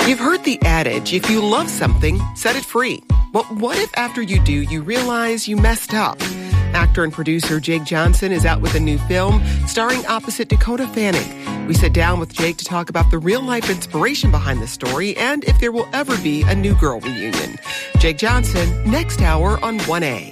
You've heard the adage, if you love something, set it free. But what if after you do, you realize you messed up? Actor and producer Jake Johnson is out with a new film starring opposite Dakota Fanning. We sit down with Jake to talk about the real-life inspiration behind the story and if there will ever be a New Girl reunion. Jake Johnson, next hour on 1A.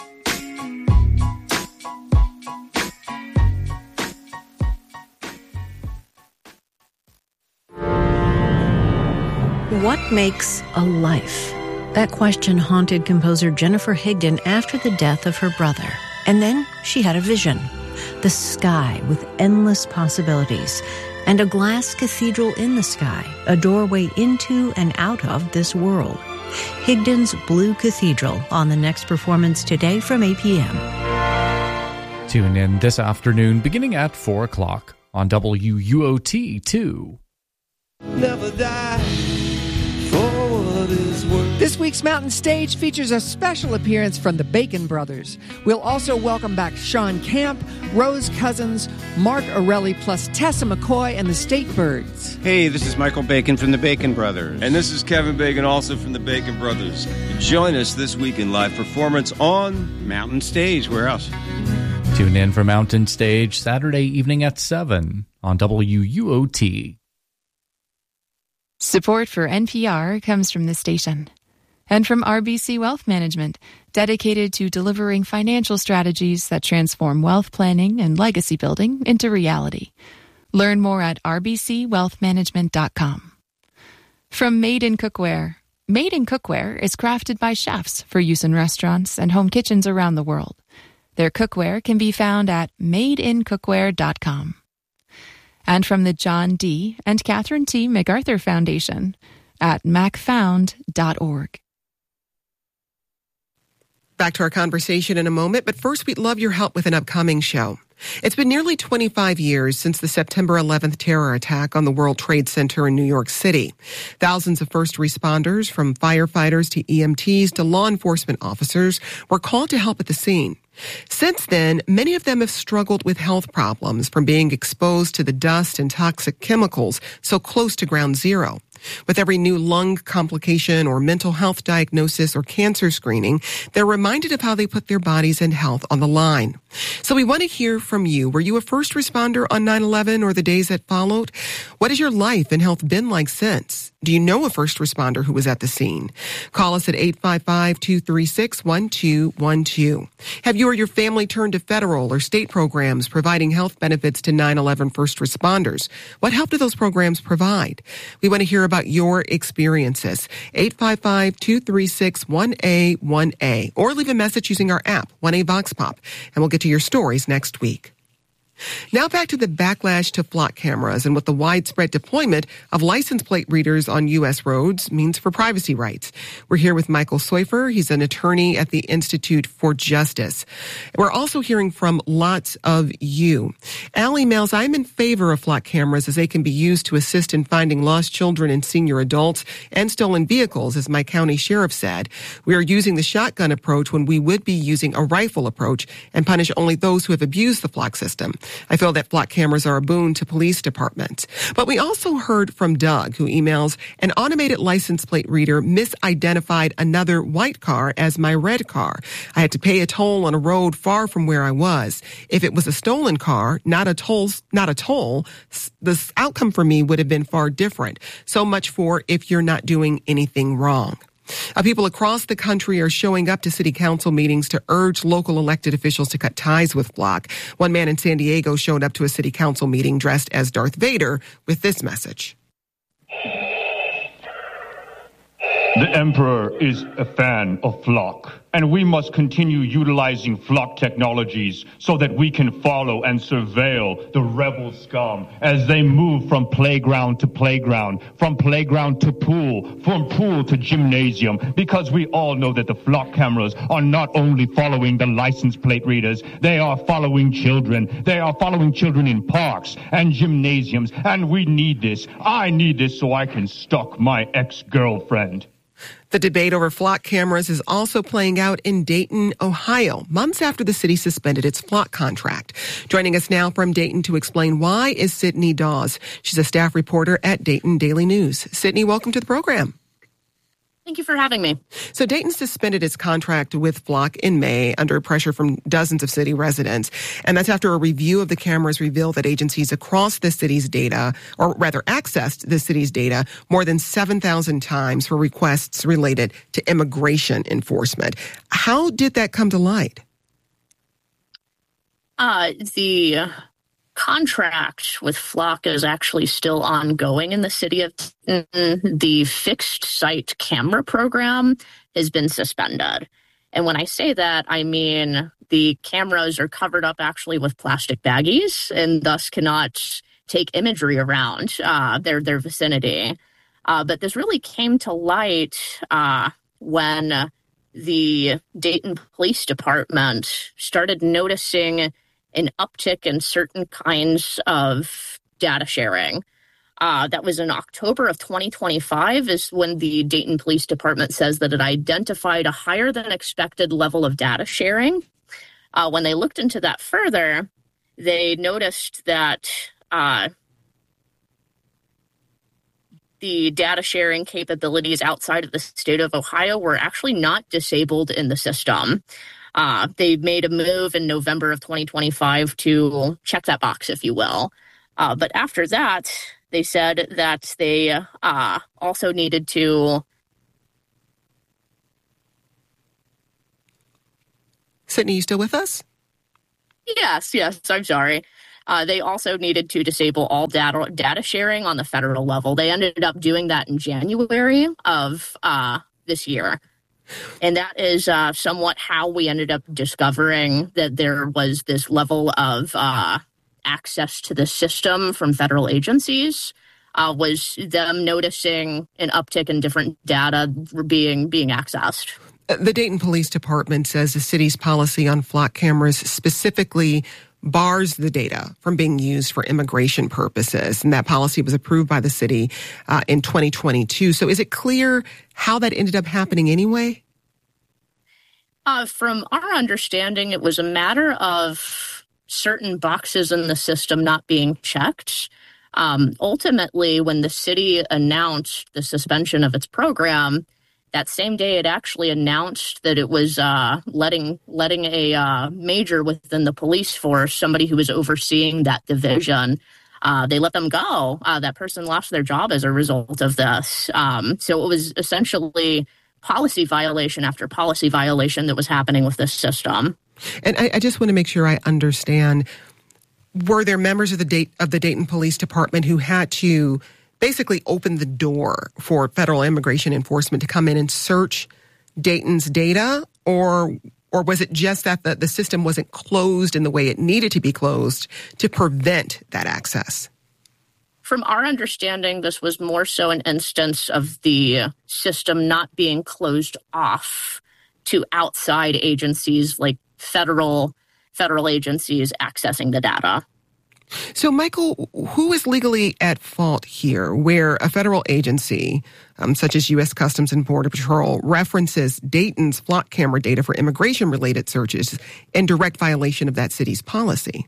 What makes a life? That question haunted composer Jennifer Higdon after the death of her brother. And then she had a vision. The sky with endless possibilities. And a glass cathedral in the sky, a doorway into and out of this world. Higdon's Blue Cathedral on the next performance today from 8 p.m. Tune in this afternoon beginning at 4 o'clock on WUOT2. Never die. This week's Mountain Stage features a special appearance from the Bacon Brothers. We'll also welcome back Sean Camp, Rose Cousins, Mark Orelli, plus Tessa McCoy and the State Birds. Hey, this is Michael Bacon from the Bacon Brothers. And this is Kevin Bacon, also from the Bacon Brothers. Join us this week in live performance on Mountain Stage. Where else? Tune in for Mountain Stage Saturday evening at 7 on WUOT. Support for NPR comes from the station and from RBC Wealth Management, dedicated to delivering financial strategies that transform wealth planning and legacy building into reality. Learn more at rbcwealthmanagement.com. From Made in Cookware. Made in Cookware is crafted by chefs for use in restaurants and home kitchens around the world. Their cookware can be found at madeincookware.com. And from the John D. and Catherine T. MacArthur Foundation at macfound.org. Back to our conversation in a moment, but first we'd love your help with an upcoming show. It's been nearly 25 years since the September 11th terror attack on the World Trade Center in New York City. Thousands of first responders, from firefighters to EMTs to law enforcement officers, were called to help at the scene. Since then, many of them have struggled with health problems from being exposed to the dust and toxic chemicals so close to ground zero. With every new lung complication or mental health diagnosis or cancer screening, they're reminded of how they put their bodies and health on the line. So we want to hear from you. Were you a first responder on 9/11 or the days that followed? What has your life and health been like since? Do you know a first responder who was at the scene? Call us at 855-236-1212. Have you or your family turned to federal or state programs providing health benefits to 9/11 first responders? What help do those programs provide? We want to hear about your experiences. 855-236-1A1A, or leave a message using our app, 1A Vox Pop, and we'll get to your stories next week. Now back to the backlash to flock cameras and what the widespread deployment of license plate readers on U.S. roads means for privacy rights. We're here with Michael Soifer. He's an attorney at the Institute for Justice. We're also hearing from lots of you. Al emails, I'm in favor of flock cameras as they can be used to assist in finding lost children and senior adults and stolen vehicles, as my county sheriff said. We are using the shotgun approach when we would be using a rifle approach and punish only those who have abused the flock system. I feel that flock cameras are a boon to police departments. But we also heard from Doug, who emails, an automated license plate reader misidentified another white car as my red car. I had to pay a toll on a road far from where I was. If it was a stolen car, not a toll, the outcome for me would have been far different. So much for if you're not doing anything wrong. People across the country are showing up to city council meetings to urge local elected officials to cut ties with Flock. One man in San Diego showed up to a city council meeting dressed as Darth Vader with this message. The Emperor is a fan of Flock, and we must continue utilizing Flock technologies so that we can follow and surveil the rebel scum as they move from playground to playground, from playground to pool, from pool to gymnasium, because we all know that the Flock cameras are not only following the license plate readers, they are following children. They are following children in parks and gymnasiums, and we need this. I need this so I can stalk my ex-girlfriend. The debate over flock cameras is also playing out in Dayton, Ohio, months after the city suspended its flock contract. Joining us now from Dayton to explain why is Sydney Dawes. She's a staff reporter at Dayton Daily News. Sydney, welcome to the program. Thank you for having me. So Dayton suspended its contract with Flock in May under pressure from dozens of city residents. And that's after a review of the cameras revealed that agencies across the city's data, or rather accessed the city's data, more than 7,000 times for requests related to immigration enforcement. How did that come to light? The contract with Flock is actually still ongoing in the city of Dayton. The fixed site camera program has been suspended. And when I say that, I mean the cameras are covered up actually with plastic baggies and thus cannot take imagery around their vicinity. But this really came to light when the Dayton Police Department started noticing an uptick in certain kinds of data sharing. That was in October of 2025 is when the Dayton Police Department says that it identified a higher than expected level of data sharing. When they looked into that further, they noticed that the data sharing capabilities outside of the state of Ohio were actually not disabled in the system. They made a move in November of 2025 to check that box, if you will. But after that, they said that they also needed to... Sydney, you still with us? Yes, I'm sorry. They also needed to disable all data sharing on the federal level. They ended up doing that in January of this year. And that is somewhat how we ended up discovering that there was this level of access to the system from federal agencies, was them noticing an uptick in different data being accessed. The Dayton Police Department says the city's policy on flock cameras specifically bars the data from being used for immigration purposes. And that policy was approved by the city in 2022. So is it clear how that ended up happening anyway? From our understanding, it was a matter of certain boxes in the system not being checked. Ultimately, when the city announced the suspension of its program, that same day it actually announced that it was letting a major within the police force, somebody who was overseeing that division, they let them go. That person lost their job as a result of this. So it was essentially policy violation after policy violation that was happening with this system. And I just want to make sure I understand, were there members of the Dayton Police Department who had to basically open the door for federal immigration enforcement to come in and search Dayton's data? Or was it just that the system wasn't closed in the way it needed to be closed to prevent that access? From our understanding, this was more so an instance of the system not being closed off to outside agencies like federal agencies accessing the data. So, Michael, who is legally at fault here where a federal agency, such as U.S. Customs and Border Patrol, references Dayton's flock camera data for immigration-related searches in direct violation of that city's policy?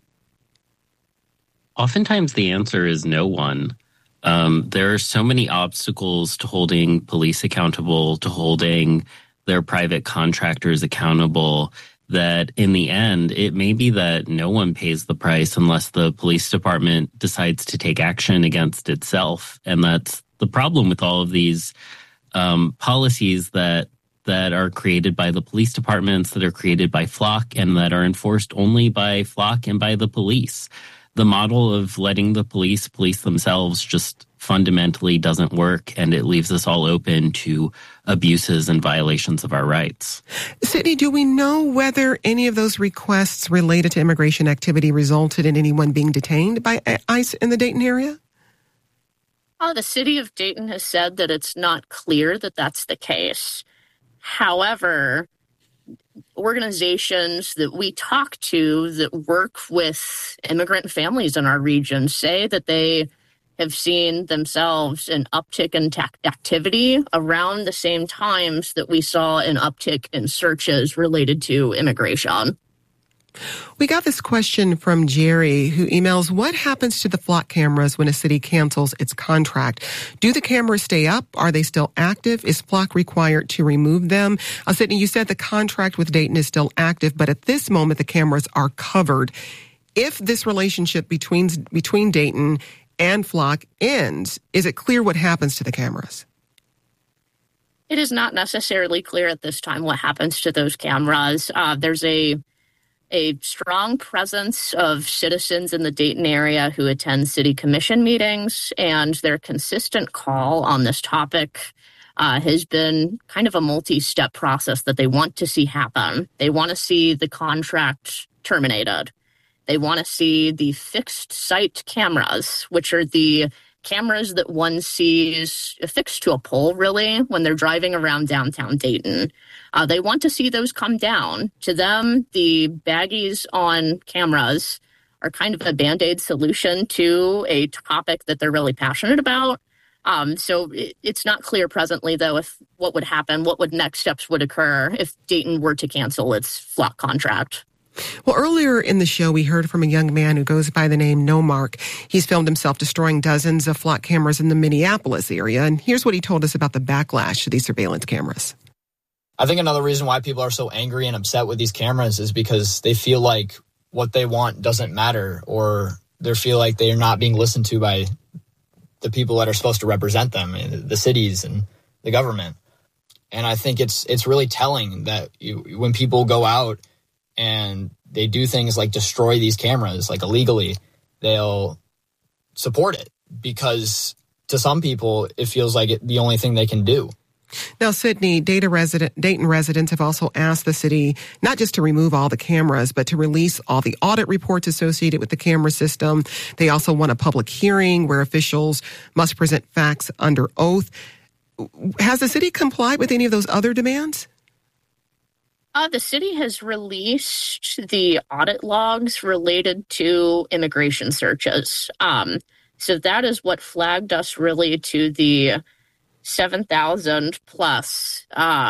Oftentimes the answer is no one. There are so many obstacles to holding police accountable, to holding their private contractors accountable, that in the end, it may be that no one pays the price unless the police department decides to take action against itself. And that's the problem with all of these policies that are created by the police departments, that are created by Flock, and that are enforced only by Flock and by the police. The model of letting the police themselves just fundamentally doesn't work, and it leaves us all open to abuses and violations of our rights. Sydney, do we know whether any of those requests related to immigration activity resulted in anyone being detained by ICE in the Dayton area? The city of Dayton has said that it's not clear that that's the case. However, organizations that we talk to that work with immigrant families in our region say that they have seen themselves an uptick in activity around the same times that we saw an uptick in searches related to immigration. We got this question from Jerry, who emails, what happens to the flock cameras when a city cancels its contract? Do the cameras stay up? Are they still active? Is flock required to remove them? Sydney, you said the contract with Dayton is still active, but at this moment, the cameras are covered. If this relationship between Dayton and flock ends, is it clear what happens to the cameras? It is not necessarily clear at this time what happens to those cameras. There's a strong presence of citizens in the Dayton area who attend city commission meetings, and their consistent call on this topic has been kind of a multi-step process that they want to see happen. They want to see the contract terminated. They want to see the fixed site cameras, which are the cameras that one sees affixed to a pole, really, when they're driving around downtown Dayton. They want to see those come down. To them, the baggies on cameras are kind of a Band-Aid solution to a topic that they're really passionate about. So it's not clear presently, though, if what would happen, what next steps would occur if Dayton were to cancel its flock contract. Well, earlier in the show, we heard from a young man who goes by the name No Mark. He's filmed himself destroying dozens of flock cameras in the Minneapolis area. And here's what he told us about the backlash to these surveillance cameras. I think another reason why people are so angry and upset with these cameras is because they feel like what they want doesn't matter, or they feel like they're not being listened to by the people that are supposed to represent them, the cities and the government. And I think it's really telling that when people go out and they do things like destroy these cameras, like illegally, they'll support it because to some people, it feels like the only thing they can do. Now, Sydney, Dayton residents have also asked the city not just to remove all the cameras, but to release all the audit reports associated with the camera system. They also want a public hearing where officials must present facts under oath. Has the city complied with any of those other demands? The city has released the audit logs related to immigration searches. So that is what flagged us really to the 7,000 plus